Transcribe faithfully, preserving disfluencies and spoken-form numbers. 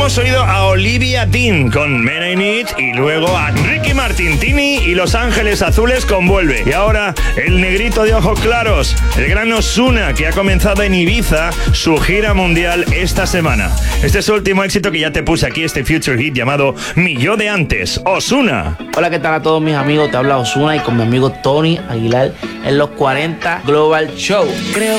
hemos oído a Olivia Dean con Men I Need y luego a Ricky Martin, Tini y Los Ángeles Azules con Vuelve. Y ahora el negrito de ojos claros, el gran Ozuna, que ha comenzado en Ibiza su gira mundial esta semana. Este es su último éxito que ya te puse aquí, este future hit llamado Mi Yo de Antes, Ozuna. Hola, ¿qué tal a todos mis amigos? Te habla Ozuna y con mi amigo Tony Aguilar en los cuarenta Global Show. Creo